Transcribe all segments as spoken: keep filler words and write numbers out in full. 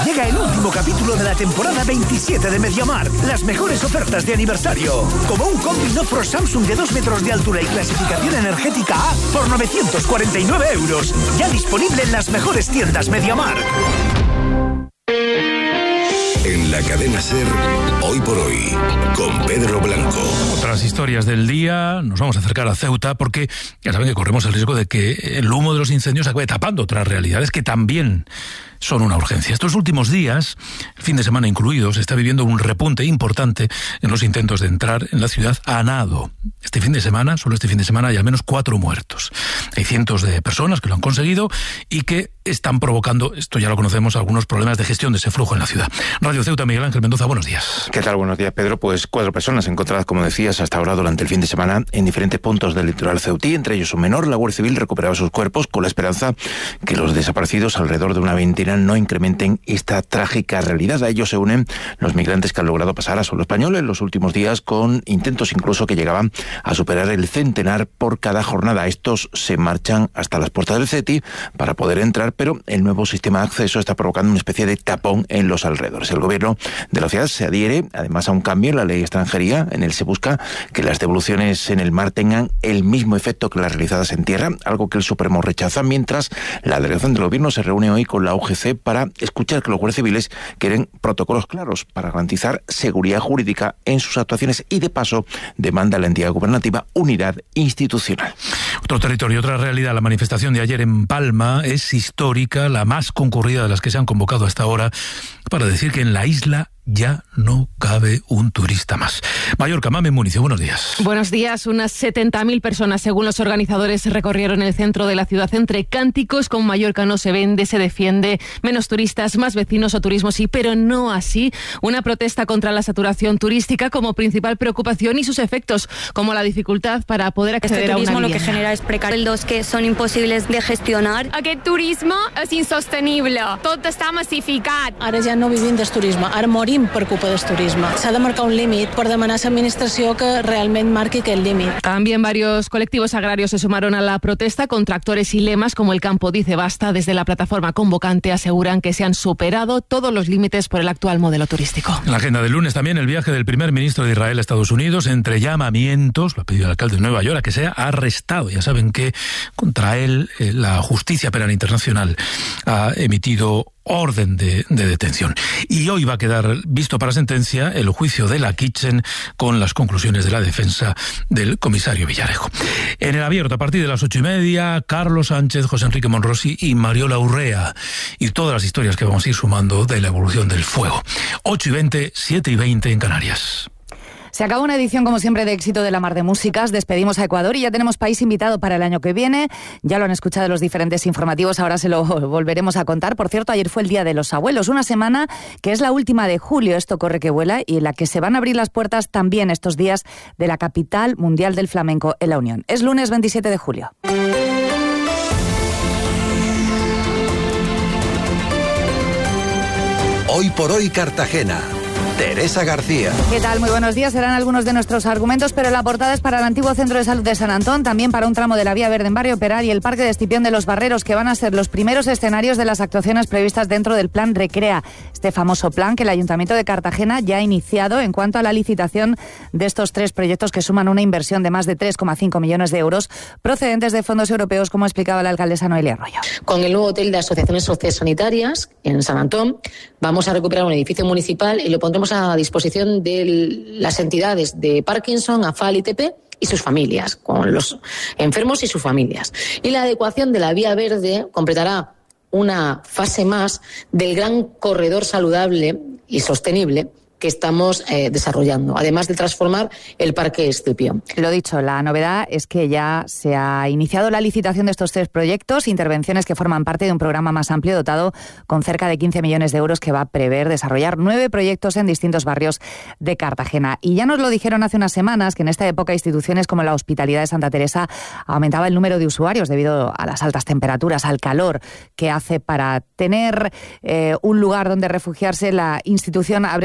Llega el último capítulo de la temporada veintisiete de MediaMarkt. Las mejores ofertas de aniversario. Como un combi Nofro Samsung de dos metros de altura y clasificación energética A por novecientos cuarenta y nueve euros. Ya disponible en las mejores tiendas MediaMarkt. En la cadena SER, Hoy por Hoy, con Pedro Blanco. Otras historias del día, nos vamos a acercar a Ceuta porque ya saben que corremos el riesgo de que el humo de los incendios acabe tapando otras realidades que también son una urgencia. Estos últimos días, el fin de semana incluido, se está viviendo un repunte importante en los intentos de entrar en la ciudad a nado. Este fin de semana, solo este fin de semana, hay al menos cuatro muertos. Hay cientos de personas que lo han conseguido y que están provocando, esto ya lo conocemos, algunos problemas de gestión de ese flujo en la ciudad. Radio Ceuta, Miguel Ángel Mendoza, buenos días. ¿Qué tal? Buenos días, Pedro. Pues cuatro personas encontradas, como decías, hasta ahora durante el fin de semana en diferentes puntos del litoral ceutí, entre ellos un menor. La Guardia Civil recuperaba sus cuerpos con la esperanza que los desaparecidos, alrededor de una veintena, no incrementen esta trágica realidad. A ellos se unen los migrantes que han logrado pasar a suelo español en los últimos días, con intentos incluso que llegaban a superar el centenar por cada jornada. Estos se marchan hasta las puertas del CETI para poder entrar, pero el nuevo sistema de acceso está provocando una especie de tapón en los alrededores. El gobierno de la ciudad se adhiere además a un cambio en la ley de extranjería. En él se busca que las devoluciones en el mar tengan el mismo efecto que las realizadas en tierra, algo que el Supremo rechaza, mientras la delegación del gobierno se reúne hoy con la U G C para escuchar que los guardias civiles quieren protocolos claros para garantizar seguridad jurídica en sus actuaciones y, de paso, demanda a la entidad gubernativa unidad institucional. Otro territorio, otra realidad. La manifestación de ayer en Palma es histórica, la más concurrida de las que se han convocado hasta ahora, para decir que en la isla ya no cabe un turista más. Mallorca, Mamen Municio, buenos días. Buenos días. Unas setenta mil personas, según los organizadores, recorrieron el centro de la ciudad entre cánticos con Mallorca no se vende, se defiende, menos turistas, más vecinos o turismo sí, pero no así una protesta contra la saturación turística como principal preocupación y sus efectos, como la dificultad para poder acceder este a una turismo vivienda. Lo que genera es precarios que son impossibles de gestionar. Aquest turisme és insostenible. Tot està massificat. Ara ja no vivim del turisme, ara morim per culpa del turisme. S'ha de marcar un límit per demanar a l'administració que realment marqui aquest límit. También varios colectivos agrarios se sumaron a la protesta con tractores y lemas como el Campo Dice Basta. Desde la plataforma convocante aseguran que se han superado todos los límites por el actual modelo turístico. En la agenda del lunes también el viaje del primer ministro de Israel a Estados Unidos, entre llamamientos, lo ha pedido el alcalde de Nueva York, a que sea arrestado. Ya saben que contra él eh, la Justicia Penal Internacional ha emitido orden de, de detención. Y hoy va a quedar visto para sentencia el juicio de la Kitchen con las conclusiones de la defensa del comisario Villarejo. En el abierto, a partir de las ocho y media, Carlos Sánchez, José Enrique Monrosi y Mariola Urrea. Y todas las historias que vamos a ir sumando de la evolución del fuego. ocho y veinte, siete y veinte en Canarias. Se acaba una edición, como siempre, de éxito de la Mar de Músicas. Despedimos a Ecuador y ya tenemos país invitado para el año que viene. Ya lo han escuchado en los diferentes informativos, ahora se lo volveremos a contar. Por cierto, ayer fue el Día de los Abuelos, una semana que es la última de julio, esto corre que vuela, y en la que se van a abrir las puertas también estos días de la capital mundial del flamenco en La Unión. Es lunes veintisiete de julio. Hoy por Hoy Cartagena. Teresa García. ¿Qué tal? Muy buenos días. Serán algunos de nuestros argumentos, pero la portada es para el antiguo Centro de Salud de San Antón, también para un tramo de la Vía Verde en Barrio Peral y el Parque de Escipión de los Barreros, que van a ser los primeros escenarios de las actuaciones previstas dentro del Plan Recrea, este famoso plan que el Ayuntamiento de Cartagena ya ha iniciado en cuanto a la licitación de estos tres proyectos que suman una inversión de más de tres coma cinco millones de euros procedentes de fondos europeos, como explicaba la alcaldesa Noelia Arroyo. Con el nuevo hotel de asociaciones sociosanitarias en San Antón vamos a recuperar un edificio municipal y lo pondremos a disposición de las entidades de Parkinson, A F A L y T P y sus familias, con los enfermos y sus familias. Y la adecuación de la Vía Verde completará una fase más del gran corredor saludable y sostenible que estamos eh, desarrollando, además de transformar el Parque Escipión. Lo dicho, la novedad es que ya se ha iniciado la licitación de estos tres proyectos, intervenciones que forman parte de un programa más amplio dotado con cerca de quince millones de euros que va a prever desarrollar nueve proyectos en distintos barrios de Cartagena. Y ya nos lo dijeron hace unas semanas que en esta época instituciones como la Hospitalidad de Santa Teresa aumentaba el número de usuarios debido a las altas temperaturas, al calor que hace. Para tener eh, un lugar donde refugiarse, la institución abre sus puertas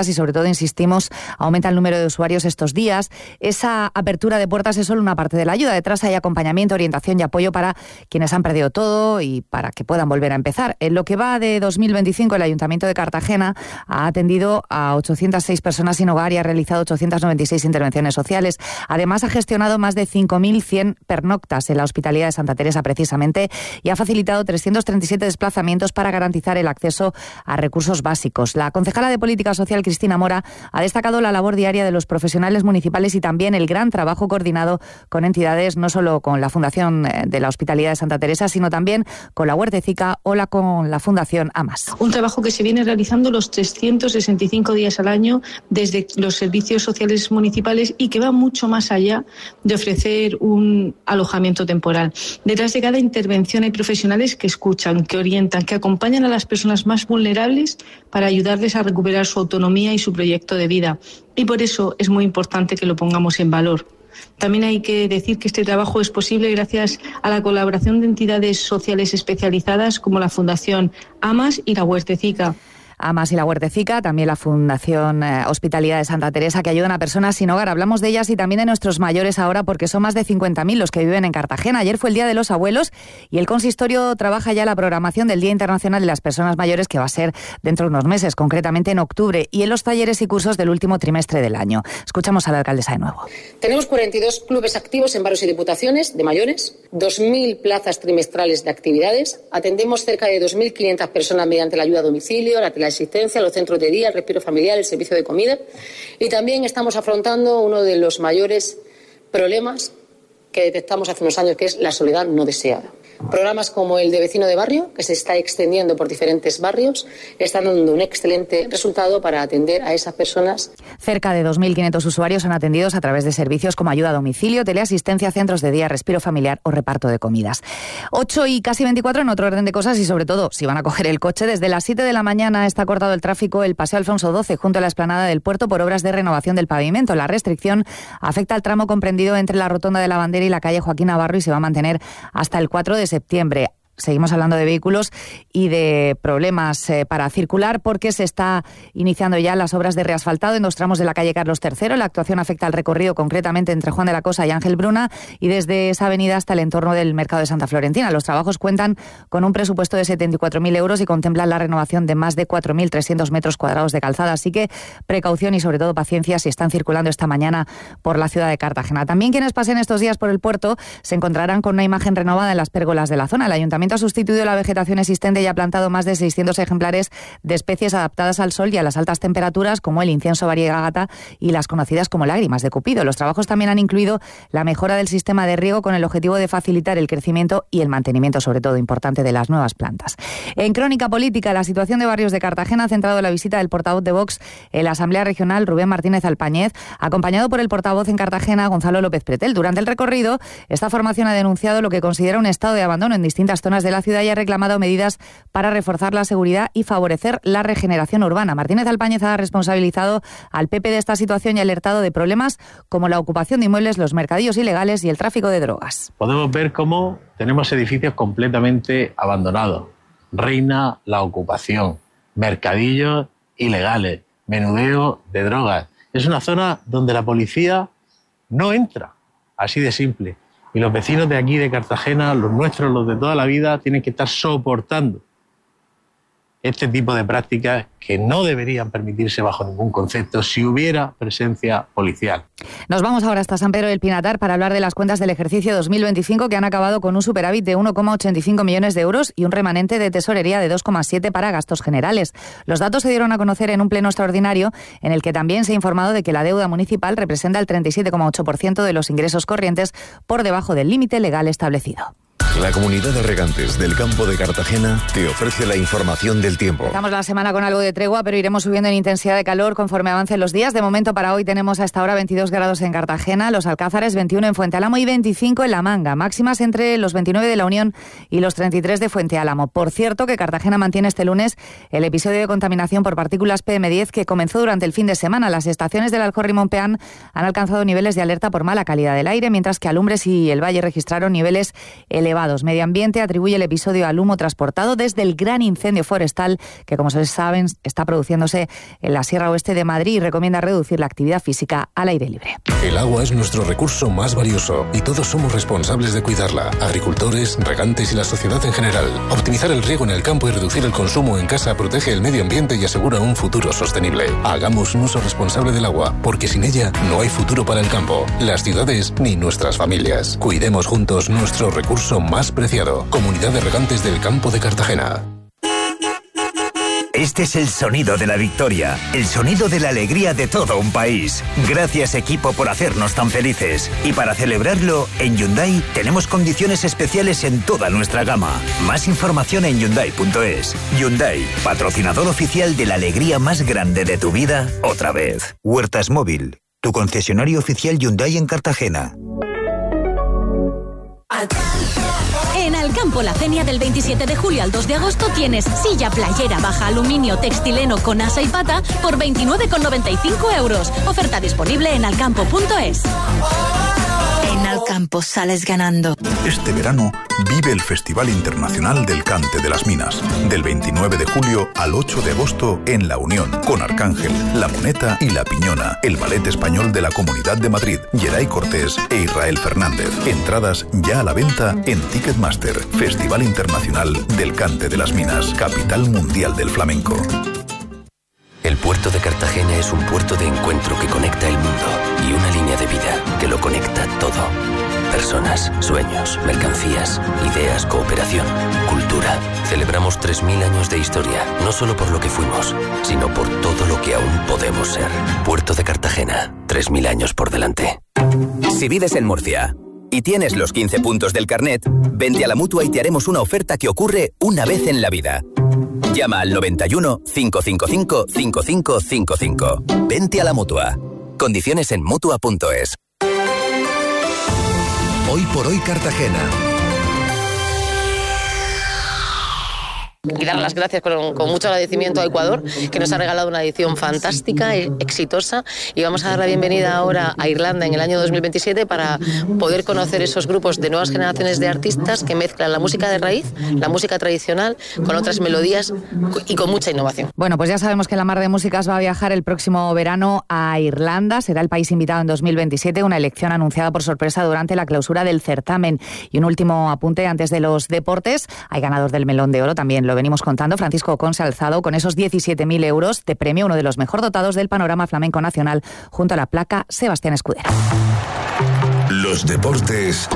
y sobre todo, insistimos, aumenta el número de usuarios estos días. Esa apertura de puertas es solo una parte de la ayuda. Detrás hay acompañamiento, orientación y apoyo para quienes han perdido todo y para que puedan volver a empezar. En lo que va de dos mil veinticinco, el Ayuntamiento de Cartagena ha atendido a ochocientas seis personas sin hogar y ha realizado ochocientas noventa y seis intervenciones sociales. Además, ha gestionado más de cinco mil cien pernoctas en la Hospitalidad de Santa Teresa, precisamente, y ha facilitado trescientos treinta y siete desplazamientos para garantizar el acceso a recursos básicos. La concejala de Política Social, Cristina Mora, ha destacado la labor diaria de los profesionales municipales y también el gran trabajo coordinado con entidades, no solo con la Fundación de la Hospitalidad de Santa Teresa, sino también con la Huertecica o la, con la Fundación AMAS. Un trabajo que se viene realizando los trescientos sesenta y cinco días al año desde los servicios sociales municipales y que va mucho más allá de ofrecer un alojamiento temporal. Detrás de cada intervención hay profesionales que escuchan, que orientan, que acompañan a las personas más vulnerables para ayudarles a recuperar su autonomía y su proyecto de vida. Y por eso es muy importante que lo pongamos en valor. También hay que decir que este trabajo es posible gracias a la colaboración de entidades sociales especializadas como la Fundación AMAS y la Huertecica. AMAS y la Huertecica, también la Fundación eh, Hospitalidad de Santa Teresa, que ayudan a personas sin hogar. Hablamos de ellas y también de nuestros mayores ahora, porque son más de cincuenta mil los que viven en Cartagena. Ayer fue el Día de los Abuelos y el consistorio trabaja ya la programación del Día Internacional de las Personas Mayores, que va a ser dentro de unos meses, concretamente en octubre, y en los talleres y cursos del último trimestre del año. Escuchamos a la alcaldesa de nuevo. Tenemos cuarenta y dos clubes activos en barrios y diputaciones de mayores, dos mil plazas trimestrales de actividades, atendemos cerca de dos mil quinientas personas mediante la ayuda a domicilio, la la asistencia, los centros de día, el respiro familiar, el servicio de comida, y también estamos afrontando uno de los mayores problemas que detectamos hace unos años, que es la soledad no deseada. Programas como el de Vecino de Barrio, que se está extendiendo por diferentes barrios, están dando un excelente resultado para atender a esas personas. Cerca de dos mil quinientos usuarios son atendidos a través de servicios como ayuda a domicilio, teleasistencia, centros de día, respiro familiar o reparto de comidas. ocho y casi veinticuatro en otro orden de cosas y sobre todo si van a coger el coche. Desde las siete de la mañana está cortado el tráfico el Paseo Alfonso doce junto a la explanada del puerto por obras de renovación del pavimento. La restricción afecta al tramo comprendido entre la Rotonda de la Bandera y la calle Joaquín Navarro y se va a mantener hasta el cuatro de septiembre. Seguimos hablando de vehículos y de problemas eh, para circular porque se está iniciando ya las obras de reasfaltado en dos tramos de la calle Carlos tercero. La actuación afecta al recorrido concretamente entre Juan de la Cosa y Ángel Bruna y desde esa avenida hasta el entorno del Mercado de Santa Florentina. Los trabajos cuentan con un presupuesto de setenta y cuatro mil euros y contemplan la renovación de más de cuatro mil trescientos metros cuadrados de calzada. Así que precaución y sobre todo paciencia si están circulando esta mañana por la ciudad de Cartagena. También quienes pasen estos días por el puerto se encontrarán con una imagen renovada en las pérgolas de la zona. El Ayuntamiento ha sustituido la vegetación existente y ha plantado más de seiscientos ejemplares de especies adaptadas al sol y a las altas temperaturas, como el incienso variegata y las conocidas como lágrimas de Cupido. Los trabajos también han incluido la mejora del sistema de riego con el objetivo de facilitar el crecimiento y el mantenimiento, sobre todo importante, de las nuevas plantas. En Crónica Política, la situación de barrios de Cartagena ha centrado la visita del portavoz de Vox en la Asamblea Regional, Rubén Martínez Alpáñez, acompañado por el portavoz en Cartagena, Gonzalo López Pretel. Durante el recorrido, esta formación ha denunciado lo que considera un estado de abandono en distintas zonas de la ciudad y ha reclamado medidas para reforzar la seguridad y favorecer la regeneración urbana. Martínez Alpáñez ha responsabilizado al P P de esta situación y ha alertado de problemas como la ocupación de inmuebles, los mercadillos ilegales y el tráfico de drogas. Podemos ver cómo tenemos edificios completamente abandonados. Reina la ocupación, mercadillos ilegales, menudeo de drogas. Es una zona donde la policía no entra, así de simple. Y los vecinos de aquí, de Cartagena, los nuestros, los de toda la vida, tienen que estar soportando este tipo de prácticas que no deberían permitirse bajo ningún concepto si hubiera presencia policial. Nos vamos ahora hasta San Pedro del Pinatar para hablar de las cuentas del ejercicio dos mil veinticinco que han acabado con un superávit de uno coma ochenta y cinco millones de euros y un remanente de tesorería de dos coma siete para gastos generales. Los datos se dieron a conocer en un pleno extraordinario en el que también se ha informado de que la deuda municipal representa el treinta y siete coma ocho por ciento de los ingresos corrientes por debajo del límite legal establecido. La Comunidad de Regantes del Campo de Cartagena te ofrece la información del tiempo. Estamos la semana con algo de tregua, pero iremos subiendo en intensidad de calor conforme avancen los días. De momento para hoy tenemos a esta hora veintidós grados en Cartagena, Los Alcázares, veintiuno en Fuente Álamo y veinticinco en La Manga. Máximas entre los veintinueve de La Unión y los treinta y tres de Fuente Álamo. Por cierto, que Cartagena mantiene este lunes el episodio de contaminación por partículas P M diez que comenzó durante el fin de semana. Las estaciones del Alcor y Monpeán han alcanzado niveles de alerta por mala calidad del aire, mientras que Alumbres y el Valle registraron niveles elevados elevados. Medio Ambiente atribuye el episodio al humo transportado desde el gran incendio forestal que, como se saben, está produciéndose en la Sierra Oeste de Madrid y recomienda reducir la actividad física al aire libre. El agua es nuestro recurso más valioso y todos somos responsables de cuidarla. Agricultores, regantes y la sociedad en general. Optimizar el riego en el campo y reducir el consumo en casa protege el medio ambiente y asegura un futuro sostenible. Hagamos un uso responsable del agua, porque sin ella no hay futuro para el campo, las ciudades ni nuestras familias. Cuidemos juntos nuestro recurso más preciado. Comunidad de Regantes del Campo de Cartagena. Este es el sonido de la victoria, el sonido de la alegría de todo un país. Gracias, equipo, por hacernos tan felices. Y para celebrarlo, en Hyundai tenemos condiciones especiales en toda nuestra gama. Más información en Hyundai punto es. Hyundai, patrocinador oficial de la alegría más grande de tu vida, otra vez. Huertas Móvil, tu concesionario oficial Hyundai en Cartagena. En Alcampo La Fenia, del veintisiete de julio al dos de agosto, tienes silla playera baja aluminio textileno con asa y pata por veintinueve con noventa y cinco euros. Oferta disponible en alcampo punto es. En Alcampo sales ganando. Este verano vive el Festival Internacional del Cante de las Minas, del veintinueve de julio al ocho de agosto en La Unión, con Arcángel, La Moneta y La Piñona, el ballet español de la Comunidad de Madrid, Geray Cortés e Israel Fernández. Entradas ya a la venta en Ticketmaster. Festival Internacional del Cante de las Minas, capital mundial del flamenco. El puerto de Cartagena es un puerto de encuentro que conecta el mundo y una línea de vida que lo conecta todo. Personas, sueños, mercancías, ideas, cooperación, cultura. Celebramos tres mil años de historia, no solo por lo que fuimos, sino por todo lo que aún podemos ser. Puerto de Cartagena, tres mil años por delante. Si vives en Murcia y tienes los quince puntos del carnet, vente a la Mutua y te haremos una oferta que ocurre una vez en la vida. Llama al noventa y uno, cinco cinco cinco, cinco cinco cinco cinco. Vente a la Mutua. Condiciones en Mutua punto es. Hoy por hoy Cartagena. Y dar las gracias con, con mucho agradecimiento a Ecuador, que nos ha regalado una edición fantástica, exitosa, y vamos a dar la bienvenida ahora a Irlanda en el año dos mil veintisiete para poder conocer esos grupos de nuevas generaciones de artistas que mezclan la música de raíz, la música tradicional, con otras melodías y con mucha innovación. Bueno, pues ya sabemos que la Mar de Músicas va a viajar el próximo verano a Irlanda, será el país invitado en dos mil veintisiete, una elección anunciada por sorpresa durante la clausura del certamen. Y un último apunte antes de los deportes, hay ganador del Melón de Oro, también lo venimos contando, Francisco Conce Alzado, con esos diecisiete mil euros de premio, uno de los mejor dotados del panorama flamenco nacional, junto a la placa Sebastián Escudero. Los deportes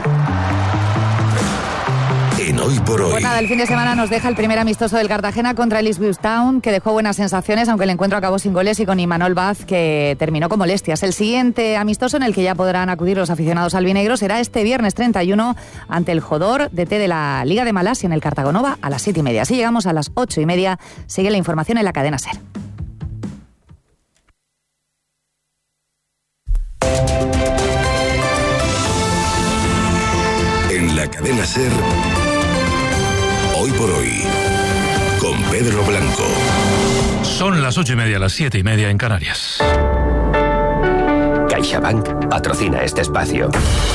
en Hoy por Hoy. Pues nada, el fin de semana nos deja el primer amistoso del Cartagena contra el Ipswich Town, que dejó buenas sensaciones, aunque el encuentro acabó sin goles, y con Imanol Vaz, que terminó con molestias. El siguiente amistoso en el que ya podrán acudir los aficionados albinegros será este viernes treinta y uno ante el Jodor D T de la Liga de Malasia en el Cartagonova a las siete y media. Así llegamos a las ocho y media. Sigue la información en la cadena SER. En la cadena SER, Hoy por Hoy, con Pedro Blanco. Son las ocho y media, las siete y media en Canarias. CaixaBank patrocina este espacio.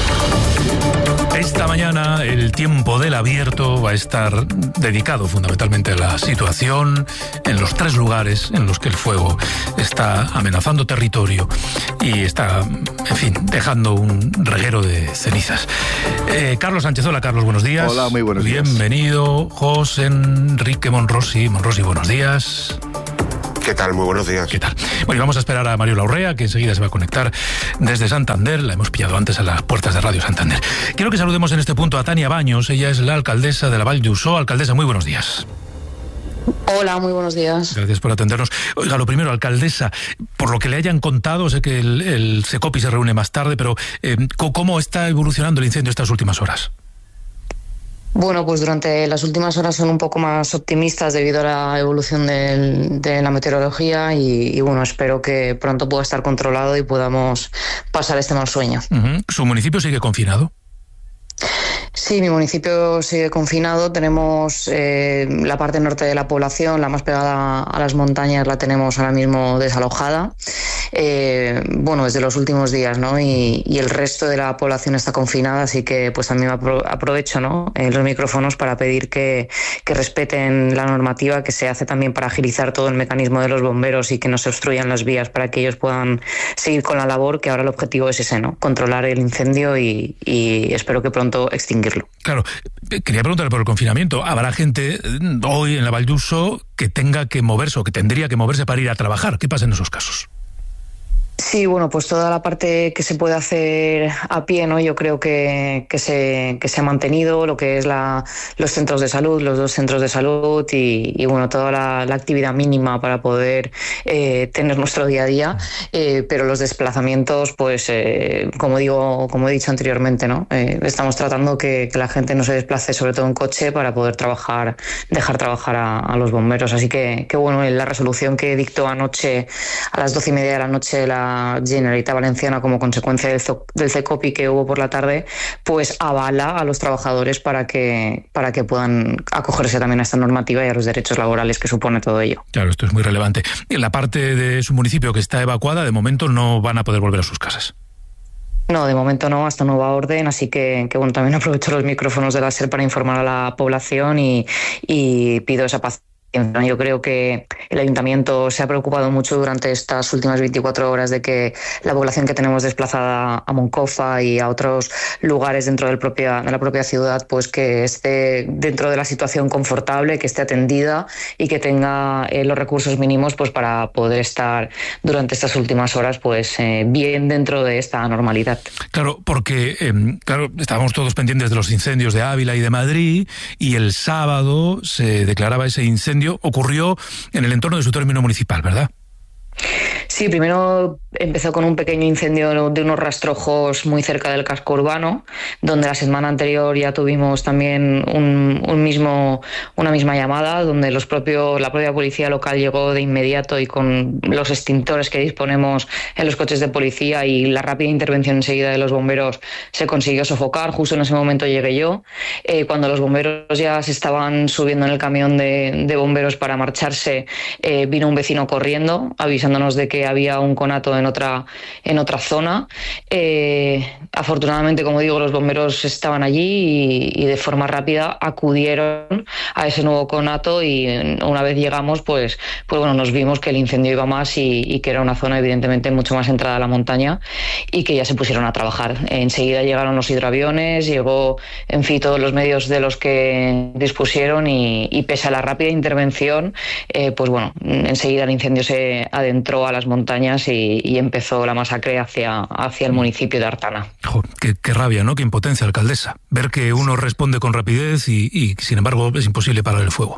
Esta mañana el tiempo del abierto va a estar dedicado fundamentalmente a la situación en los tres lugares en los que el fuego está amenazando territorio y está, en fin, dejando un reguero de cenizas. Eh, Carlos Sánchez, hola Carlos, buenos días. Hola, muy buenos días. Bienvenido, José Enrique Monrosi. Monrosi, buenos días. ¿Qué tal? Muy buenos días. ¿Qué tal? Bueno, y vamos a esperar a Mario Laurrea, que enseguida se va a conectar desde Santander. La hemos pillado antes a las puertas de Radio Santander. Quiero que saludemos en este punto a Tania Baños. Ella es la alcaldesa de la Val d'Usó. Alcaldesa, muy buenos días. Hola, muy buenos días. Gracias por atendernos. Oiga, lo primero, alcaldesa, por lo que le hayan contado, sé que el, el Secopi se reúne más tarde, pero eh, ¿cómo está evolucionando el incendio estas últimas horas? Bueno, pues durante las últimas horas son un poco más optimistas debido a la evolución del, de la meteorología y, y bueno, espero que pronto pueda estar controlado y podamos pasar este mal sueño. Uh-huh. ¿Su municipio sigue confinado? Sí, mi municipio sigue confinado. Tenemos eh, la parte norte de la población, la más pegada a las montañas, la tenemos ahora mismo desalojada. eh, bueno, desde los últimos días, ¿no? Y, y el resto de la población está confinada, así que pues también aprovecho, ¿no? Eh, los micrófonos para pedir que, que respeten la normativa que se hace también para agilizar todo el mecanismo de los bomberos y que no se obstruyan las vías para que ellos puedan seguir con la labor, que ahora el objetivo es ese, ¿no? Controlar el incendio y, y espero que pronto extinguirlo. Claro, quería preguntarle por el confinamiento. ¿Habrá gente hoy en la Vall d'Uso que tenga que moverse o que tendría que moverse para ir a trabajar? ¿Qué pasa en esos casos? Sí, bueno, pues toda la parte que se puede hacer a pie, ¿no? Yo creo que, que, se, que se ha mantenido, lo que es la, los centros de salud, los dos centros de salud y, y bueno, toda la, la actividad mínima para poder eh, tener nuestro día a día, eh, pero los desplazamientos, pues eh, como digo, como he dicho anteriormente, ¿no? Eh, estamos tratando que, que la gente no se desplace, sobre todo en coche, para poder trabajar, dejar trabajar a, a los bomberos. Así que, que bueno, la resolución que dictó anoche a las doce y media de la noche la Generalitat Valenciana como consecuencia del, del CECOPI que hubo por la tarde, pues avala a los trabajadores para que, para que puedan acogerse también a esta normativa y a los derechos laborales que supone todo ello. Claro, esto es muy relevante. En la parte de su municipio que está evacuada, de momento no van a poder volver a sus casas. No, de momento no, hasta nueva orden, así que, que bueno, también aprovecho los micrófonos de la SER para informar a la población y, y pido esa paciencia. Yo creo que el Ayuntamiento se ha preocupado mucho durante estas últimas veinticuatro horas de que la población que tenemos desplazada a Moncofa y a otros lugares dentro del propia, de la propia ciudad, pues que esté dentro de la situación confortable, que esté atendida y que tenga eh, los recursos mínimos pues para poder estar durante estas últimas horas pues eh, bien dentro de esta normalidad. Claro, porque eh, claro, estábamos todos pendientes de los incendios de Ávila y de Madrid y el sábado se declaraba ese incendio. Ocurrió en el entorno de su término municipal, ¿verdad? Sí, primero empezó con un pequeño incendio de unos rastrojos muy cerca del casco urbano, donde la semana anterior ya tuvimos también un, un mismo, una misma llamada, donde los propios, la propia policía local llegó de inmediato y con los extintores que disponemos en los coches de policía y la rápida intervención enseguida de los bomberos se consiguió sofocar. Justo en ese momento llegué yo. Eh, cuando los bomberos ya se estaban subiendo en el camión de, de bomberos para marcharse, eh, vino un vecino corriendo avisándonos de que había un conato en otra, en otra zona. Eh, afortunadamente, como digo, los bomberos estaban allí y, y de forma rápida acudieron a ese nuevo conato y una vez llegamos, pues, pues bueno, nos vimos que el incendio iba más y, y que era una zona evidentemente mucho más entrada a la montaña y que ya se pusieron a trabajar. Enseguida llegaron los hidroaviones, llegó, en fin, todos los medios de los que dispusieron y, y pese a la rápida intervención, eh, pues bueno, enseguida el incendio se adentró a las montañas y, y empezó la masacre hacia, hacia el municipio de Artana. Jo, qué, qué rabia, ¿no? Qué impotencia, alcaldesa. Ver que uno responde con rapidez y, y sin embargo es imposible parar el fuego.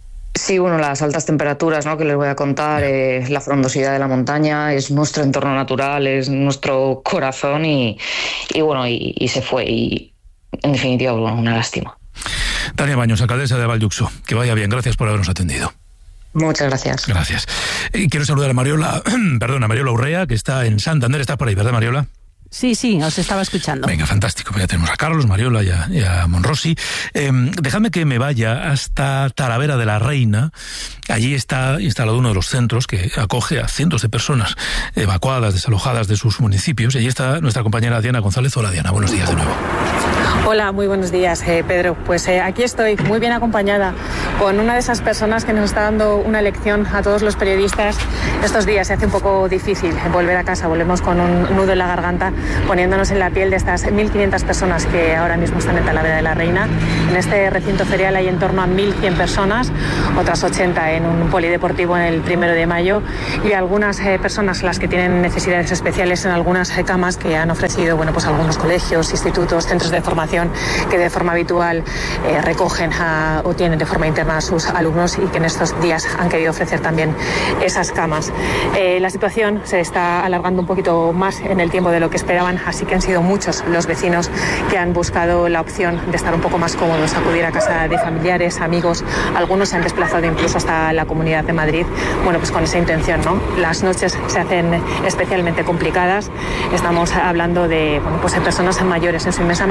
Sí, bueno, las altas temperaturas, ¿no?, que les voy a contar, eh, la frondosidad de la montaña, es nuestro entorno natural, es nuestro corazón y, y bueno, y, y se fue y en definitiva, bueno, una lástima. Tania Baños, alcaldesa de Vall d'Uso, que vaya bien, gracias por habernos atendido. Muchas gracias. Gracias. Y quiero saludar a Mariola, perdón, a Mariola Urrea, que está en Santander. Estás por ahí, ¿verdad, Mariola? Sí, sí, os estaba escuchando. Venga, fantástico. Pues ya tenemos a Carlos, Mariola y a, y a Monrosi. Eh, dejadme que me vaya hasta Talavera de la Reina. Allí está instalado uno de los centros que acoge a cientos de personas evacuadas, desalojadas de sus municipios. Y allí está nuestra compañera Diana González. Hola, Diana, buenos días de nuevo. Hola, muy buenos días, eh, Pedro. Pues eh, aquí estoy, muy bien acompañada, con una de esas personas que nos está dando una lección a todos los periodistas. Estos días se hace un poco difícil volver a casa, volvemos con un nudo en la garganta, poniéndonos en la piel de estas mil quinientas personas que ahora mismo están en Talavera de la Reina. En este recinto ferial hay en torno a mil cien personas, otras ochenta en un polideportivo en el primero de mayo y algunas eh, personas las que tienen necesidades especiales en algunas eh, camas que han ofrecido, bueno, pues algunos colegios, institutos, centros de formación que de forma habitual eh, recogen a, o tienen de forma interna a sus alumnos y que en estos días han querido ofrecer también esas camas. Eh, la situación se está alargando un poquito más en el tiempo de lo que esperaban, así que han sido muchos los vecinos que han buscado la opción de estar un poco más cómodos, acudir a casa de familiares, amigos. Algunos se han desplazado incluso hasta la Comunidad de Madrid, bueno, pues con esa intención, ¿no? Las noches se hacen especialmente complicadas. Estamos hablando de, bueno, pues de personas mayores, en su inmensa mayoría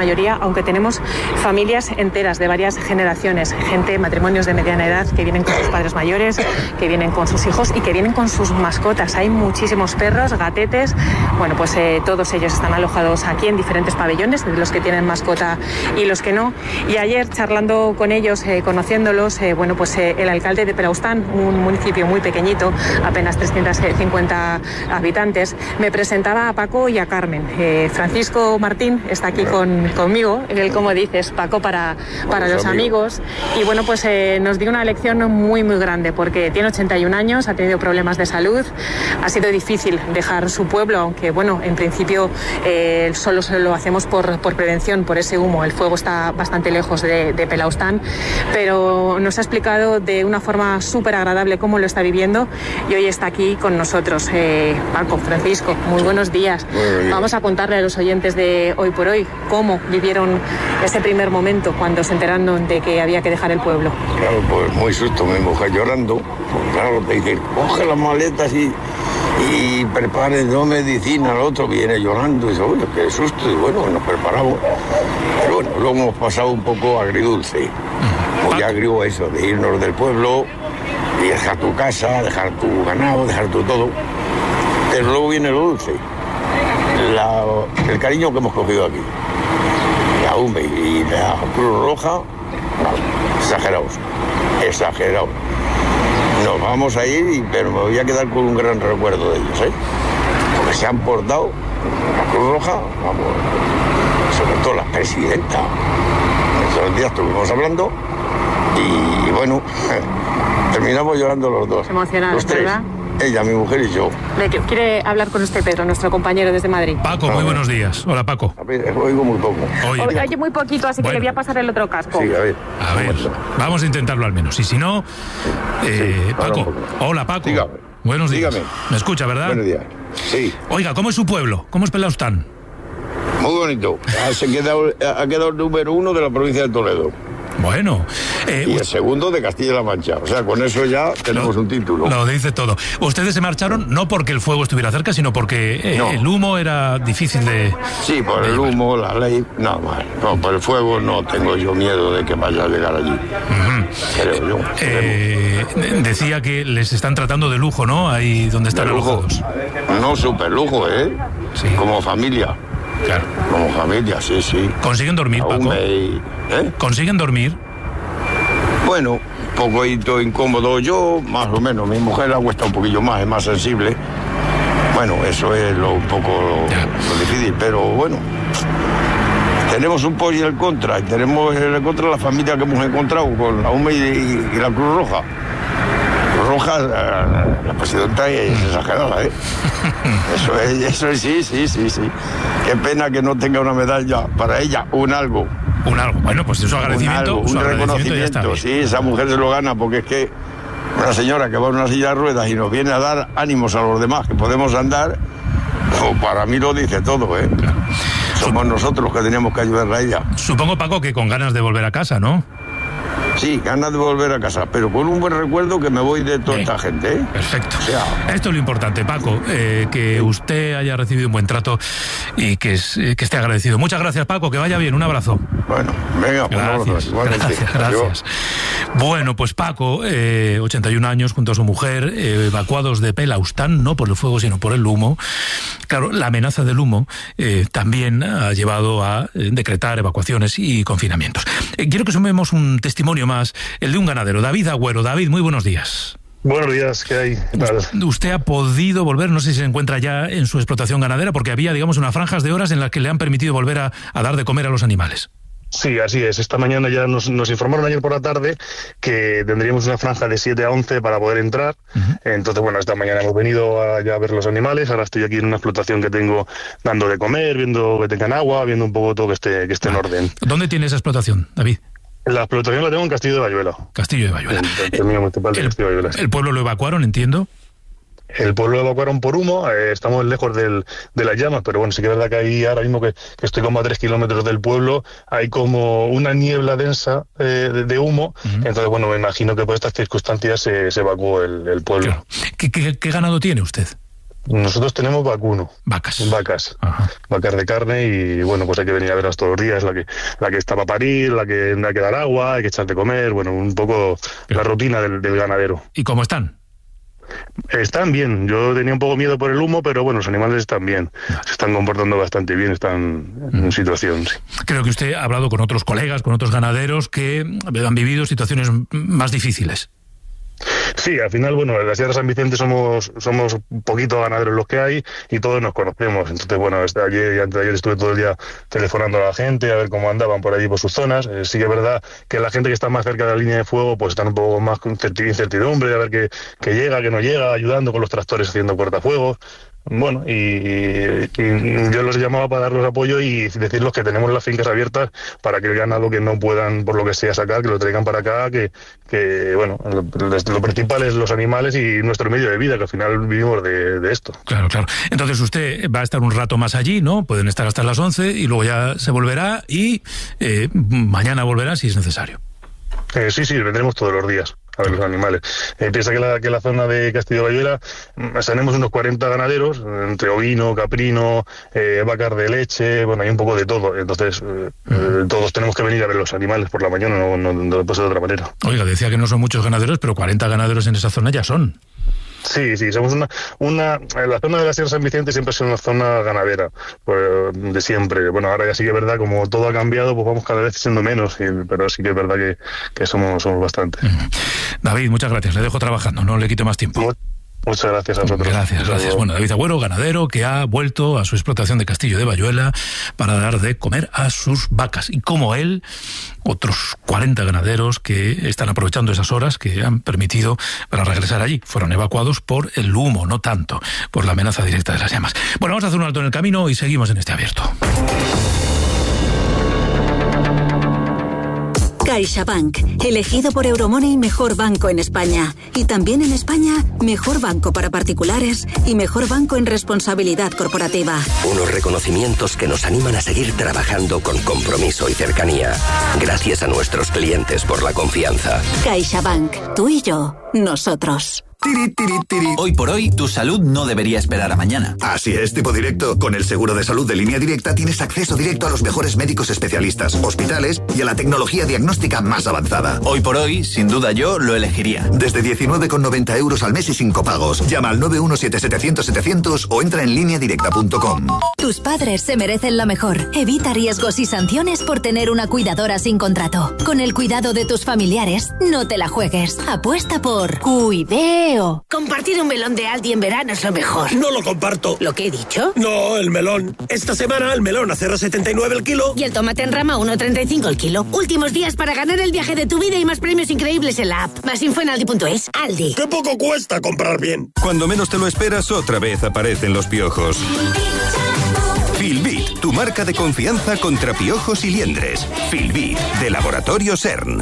aunque tenemos familias enteras de varias generaciones, gente, matrimonios de mediana edad que vienen con sus padres mayores, que vienen con sus hijos y que vienen con sus mascotas. Hay muchísimos perros, gatetes, bueno, pues eh, todos ellos están alojados aquí en diferentes pabellones, los que tienen mascota y los que no. Y ayer, charlando con ellos, eh, conociéndolos, eh, bueno, pues eh, el alcalde de Pelaustán, un municipio muy pequeñito, apenas trescientos cincuenta habitantes, me presentaba a Paco y a Carmen. Eh, Francisco Martín está aquí con, conmigo, él, como dices, Paco para, para los amigos. Y bueno, pues eh, nos dio una lección muy, muy grande, porque tiene ochenta y un años, ha tenido problemas de salud, ha sido difícil dejar su pueblo, aunque bueno, en principio eh, solo se lo hacemos por, por prevención, por ese humo. El fuego está bastante lejos de, de Pelaustán, pero nos ha explicado de una forma súper agradable cómo lo está viviendo y hoy está aquí con nosotros. Eh, Paco, Francisco, muy buenos días. Buenos días. Vamos a contarle a los oyentes de Hoy por Hoy cómo vivieron ese primer momento cuando se enteraron de que había que dejar el pueblo. Claro, pues muy susto, mi mujer llorando. Pues claro, te dicen, coge las maletas y, y prepare dos medicinas, el otro viene llorando y dice, oye, qué susto, y bueno, nos preparamos. Pero bueno, luego hemos pasado un poco agridulce, muy agrio eso, de irnos del pueblo y dejar tu casa, dejar tu ganado, dejar tu todo. Pero luego viene lo dulce, la, el cariño que hemos cogido aquí. La U M E y la Cruz Roja, no, exagerados, exagerados. Nos vamos a ir, y, pero me voy a quedar con un gran recuerdo de ellos, ¿eh? Porque se han portado, la Cruz Roja, vamos, sobre todo la presidenta. Estos días estuvimos hablando y bueno, terminamos llorando los dos. Emocionados, los tres, ¿verdad? Ella, mi mujer y yo. Quiere hablar con usted, Pedro, nuestro compañero desde Madrid. Paco, muy buenos días. Hola, Paco. A ver, oigo muy poco. Oye, Oye, oye muy poquito, así bueno, que le voy a pasar el otro casco. Sí, a ver. A ver, vamos a intentarlo al menos. Y si no, eh, sí, Paco. Hola, Paco. Dígame. Buenos días. Dígame. ¿Me escucha, verdad? Buenos días. Sí. Oiga, ¿cómo es su pueblo? ¿Cómo es Pelaustán? Muy bonito. Se ha quedado, ha quedado el número uno de la provincia de Toledo. Bueno. Eh, y el segundo de Castilla-La Mancha. O sea, con eso ya tenemos lo, un título. Lo dice todo. Ustedes se marcharon no porque el fuego estuviera cerca, sino porque eh, no. el humo era difícil de... Sí, por de el llevar. humo, la ley, nada más. No, por el fuego no tengo yo miedo de que vaya a llegar allí. Uh-huh. Creo yo. Eh, decía que les están tratando de lujo, ¿no? Ahí donde están de lujo. alojados. No, súper lujo, ¿eh? Sí. Como familia. Claro. Como familia, sí, sí. ¿Consiguen dormir, Aún Paco? Me... ¿Eh? ¿Consiguen dormir? Bueno, un poquito incómodo yo, más o menos. Mi mujer la cuesta un poquillo más, es más sensible. Bueno, eso es lo, un poco lo, lo difícil, pero bueno. Tenemos un poco y el contra, y tenemos el contra la familia que hemos encontrado con la U M E y, y la Cruz Roja. Cruz Roja, la, la presidenta es exagerada, ¿eh? Eso es, eso es, sí, sí, sí, sí. Qué pena que no tenga una medalla para ella, un algo. Un algo, bueno, pues eso agradecimiento. Un, algo, un su reconocimiento, agradecimiento sí, esa mujer se lo gana porque es que una señora que va en una silla de ruedas y nos viene a dar ánimos a los demás que podemos andar, pues para mí lo dice todo, ¿eh? Claro. Somos nosotros los que teníamos que ayudar a ella. Supongo, Paco, que con ganas de volver a casa, ¿no? Sí, ganas de volver a casa, pero con un buen recuerdo que me voy de toda Bien. esta gente, ¿eh? Perfecto. O sea, esto es lo importante, Paco, eh, que usted haya recibido un buen trato y que, es, eh, que esté agradecido. Muchas gracias, Paco, que vaya bien, un abrazo. Bueno, venga, pues gracias, gracias, gracias. Bueno, pues Paco, eh, ochenta y un años, junto a su mujer, eh, evacuados de Pelaustán, no por el fuego, sino por el humo. Claro, la amenaza del humo eh, también ha llevado a eh, decretar evacuaciones y confinamientos. Eh, quiero que sumemos un testimonio más, el de un ganadero, David Agüero. David, muy buenos días. Buenos días, ¿qué hay? ¿Qué tal? Usted ha podido volver, no sé si se encuentra ya en su explotación ganadera, porque había, digamos, unas franjas de horas en las que le han permitido volver a, a dar de comer a los animales. Sí, así es. Esta mañana ya nos, nos informaron ayer por la tarde que tendríamos una franja de siete a once para poder entrar. Uh-huh. Entonces, bueno, esta mañana hemos venido a, ya a ver los animales. Ahora estoy aquí en una explotación que tengo dando de comer, viendo que tengan agua, viendo un poco todo que esté, que esté en orden. ¿Dónde tiene esa explotación, David? La explotación la tengo en Castillo de Bayuela. Castillo de Bayuela. El, el, el, municipal de el, Castillo de Bayuela, sí. El pueblo lo evacuaron, entiendo. El pueblo lo evacuaron por humo, eh, estamos lejos del, de las llamas, pero bueno, sí que es verdad que ahí ahora mismo que, que estoy como a tres kilómetros del pueblo, hay como una niebla densa eh, de, de humo, uh-huh. Entonces bueno, me imagino que por estas circunstancias se, se evacuó el, el pueblo. Claro. ¿Qué, qué, ¿Qué ganado tiene usted? Nosotros tenemos vacuno. Vacas. Vacas. Ajá. Vacas de carne y, bueno, pues hay que venir a verlas todos los días, la que la que está para parir, la que hay que dar agua, hay que echar de comer, bueno, un poco la rutina del, del ganadero. ¿Y cómo están? Están bien. Yo tenía un poco miedo por el humo, pero bueno, los animales están bien. Se están comportando bastante bien, están en situación, sí. Creo que usted ha hablado con otros colegas, con otros ganaderos que han vivido situaciones más difíciles. Sí, al final, bueno, en la Sierra de San Vicente somos somos poquitos ganaderos los que hay y todos nos conocemos. Entonces, bueno, este, ayer y antes de ayer estuve todo el día telefonando a la gente a ver cómo andaban por allí, por sus zonas. Eh, sí que es verdad que la gente que está más cerca de la línea de fuego pues están un poco más con incertidumbre, a ver qué, qué llega, qué no llega, ayudando con los tractores haciendo cortafuegos. Bueno, y, y, y yo los llamaba para darles apoyo y decirles que tenemos las fincas abiertas para que el ganado que no puedan, por lo que sea, sacar, que lo traigan para acá, que, que bueno, lo, lo principal es los animales y nuestro medio de vida, que al final vivimos de, de esto. Claro, claro. Entonces usted va a estar un rato más allí, ¿no? Pueden estar hasta las once y luego ya se volverá y eh, mañana volverá si es necesario. Eh, sí, sí, vendremos todos los días a ver los animales. Eh, piensa que la, que la zona de Castillo-Bayuela tenemos unos cuarenta ganaderos, entre ovino, caprino, eh, vacas de leche, bueno, hay un poco de todo. Entonces, eh, eh, todos tenemos que venir a ver los animales por la mañana, no, no, no puede ser de otra manera. Oiga, decía que no son muchos ganaderos, pero cuarenta ganaderos en esa zona ya son. Sí, sí, somos una, una, la zona de la Sierra de San Vicente siempre ha sido una zona ganadera, pues, de siempre. Bueno, ahora ya sí que es verdad, como todo ha cambiado, pues vamos cada vez siendo menos, y, pero sí que es verdad que, que somos, somos bastante. David, muchas gracias, le dejo trabajando, no le quito más tiempo. Muy Muchas gracias a vosotros. Gracias, gracias. Bueno, David Agüero, ganadero, que ha vuelto a su explotación de Castillo de Bayuela para dar de comer a sus vacas. Y como él, otros cuarenta ganaderos que están aprovechando esas horas que han permitido para regresar allí. Fueron evacuados por el humo, no tanto por la amenaza directa de las llamas. Bueno, vamos a hacer un alto en el camino y seguimos en este abierto. CaixaBank, elegido por Euromoney mejor banco en España. Y también en España, mejor banco para particulares y mejor banco en responsabilidad corporativa. Unos reconocimientos que nos animan a seguir trabajando con compromiso y cercanía. Gracias a nuestros clientes por la confianza. CaixaBank, tú y yo, nosotros. Tiri, tiri, tiri. Hoy por hoy, tu salud no debería esperar a mañana. Así es, tipo directo. Con el seguro de salud de Línea Directa tienes acceso directo a los mejores médicos especialistas, hospitales y a la tecnología diagnóstica más avanzada. Hoy por hoy, sin duda yo lo elegiría. Desde diecinueve con noventa euros al mes y sin copagos. Llama al nueve uno siete setecientos setecientos o entra en línea directa punto com. Tus padres se merecen lo mejor. Evita riesgos y sanciones por tener una cuidadora sin contrato. Con el cuidado de tus familiares, no te la juegues. Apuesta por Cuideo. Compartir un melón de Aldi en verano es lo mejor. No lo comparto. ¿Lo que he dicho? No, el melón. Esta semana el melón a cero coma setenta y nueve el kilo. Y el tomate en rama a uno coma treinta y cinco el kilo. Últimos días para ganar el viaje de tu vida y más premios increíbles en la app. Más info en aldi punto es. Aldi. ¡Qué poco cuesta comprar bien! Cuando menos te lo esperas, otra vez aparecen los piojos. Filbit, tu marca de confianza contra piojos y liendres. Filbit, de Laboratorio CERN.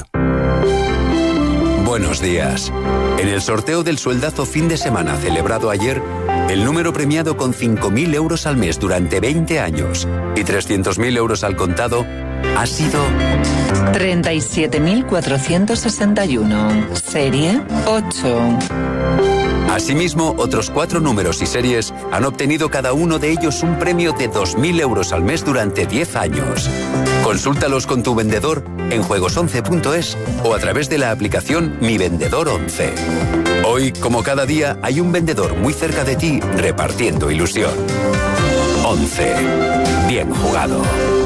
Buenos días. En el sorteo del sueldazo fin de semana celebrado ayer, el número premiado con cinco mil euros al mes durante veinte años y trescientos mil euros al contado ha sido treinta y siete mil cuatrocientos sesenta y uno. Serie ocho. Asimismo, otros cuatro números y series han obtenido cada uno de ellos un premio de dos mil euros al mes durante diez años. Consúltalos con tu vendedor en juegos once punto es o a través de la aplicación Mi Vendedor once. Hoy, como cada día, hay un vendedor muy cerca de ti repartiendo ilusión. once. Bien jugado.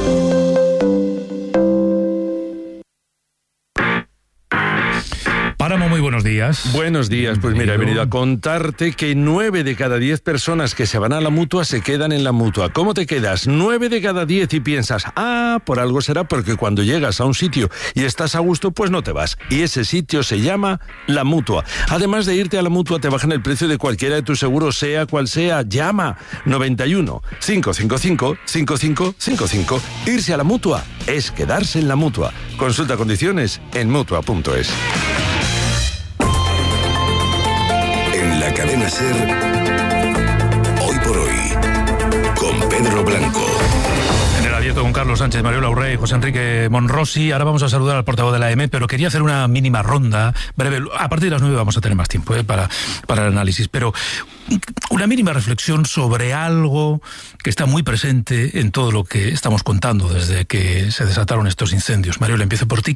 Páramo, muy buenos días. Buenos días, pues mira, he venido a contarte que nueve de cada diez personas que se van a la Mutua se quedan en la Mutua. ¿Cómo te quedas? Nueve de cada diez y piensas, ah, por algo será, porque cuando llegas a un sitio y estás a gusto, pues no te vas. Y ese sitio se llama la Mutua. Además de irte a la Mutua, te bajan el precio de cualquiera de tus seguros, sea cual sea. Llama noventa y uno, cinco cinco cinco, cinco cinco cinco cinco. Irse a la Mutua es quedarse en la Mutua. Consulta condiciones en mutua punto es. En la cadena SER, Hoy por Hoy, con Pedro Blanco. En el abierto con Carlos Carlos Sánchez, Mariola Urrey, José Enrique Monrosi. Ahora vamos a saludar al portavoz de la A E M E, pero quería hacer una mínima ronda breve. A partir de las nueve vamos a tener más tiempo ¿eh? para, para el análisis, pero una mínima reflexión sobre algo que está muy presente en todo lo que estamos contando desde que se desataron estos incendios. Mariola, empiezo por ti.